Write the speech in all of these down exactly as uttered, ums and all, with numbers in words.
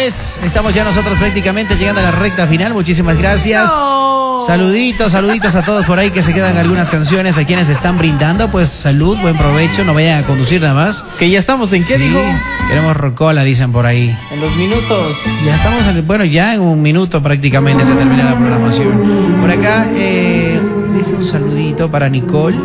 señores, estamos ya nosotros prácticamente llegando a la recta final. Muchísimas gracias. No. Saluditos, saluditos a todos por ahí que se quedan algunas canciones. A quienes están brindando, pues salud, buen provecho. No vayan a conducir nada más. Que ya estamos en qué, sí, dijo. Queremos rocola, dicen por ahí. En los minutos. Ya estamos, en, bueno, ya en un minuto prácticamente se termina la programación. Por acá, eh, dice un saludito para Nicole.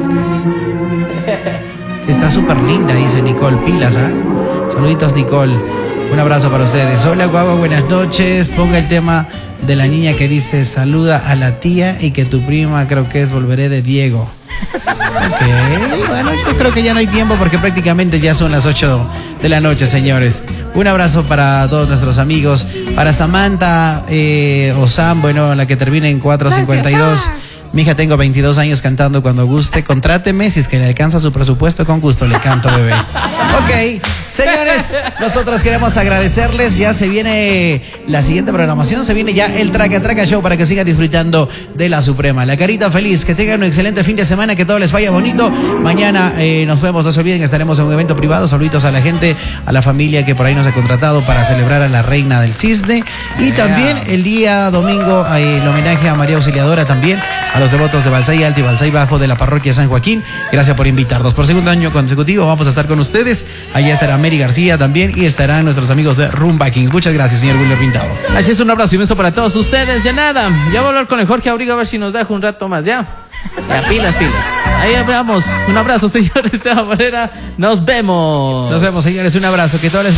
Que está súper linda, dice Nicole. Pilas, ¿ah? ¿eh? Saluditos, Nicole. Un abrazo para ustedes. Hola, guagua, buenas noches. Ponga el tema de la niña que dice saluda a la tía y que tu prima creo que es Volveré de Diego. Ok, bueno, yo creo que ya no hay tiempo porque prácticamente ya son las ocho de la noche, señores. Un abrazo para todos nuestros amigos. Para Samantha eh, o Sam, bueno, la que termina en cuatro cincuenta y dos. Mi hija, tengo veintidós años cantando cuando guste. Contráteme, si es que le alcanza su presupuesto, con gusto le canto, bebé. Ok, señores, nosotros queremos agradecerles. Ya se viene la siguiente programación. Se viene ya el Traca Traca Show para que sigan disfrutando de la Suprema. La carita feliz, que tengan un excelente fin de semana, que todo les vaya bonito. Mañana eh, nos vemos, no se olviden, estaremos en un evento privado. Saluditos a la gente, a la familia que por ahí nos ha contratado para celebrar a la reina del cisne. Y también el día domingo eh, el homenaje a María Auxiliadora también, a los devotos de Balsay Alto y Balsay Bajo de la parroquia San Joaquín. Gracias por invitarnos. Por segundo año consecutivo vamos a estar con ustedes. Allá estará Mary García también y estarán nuestros amigos de Rumba Kings. Muchas gracias, señor Wilmer Pintado. Así es, un abrazo inmenso para todos ustedes. Ya nada, ya voy a hablar con el Jorge Abrigo a ver si nos deja un rato más, ya. Ya, pilas, pilas. Ahí veamos. Un abrazo, señores. De esta manera, nos vemos. Nos vemos, señores. Un abrazo. Que todo les vaya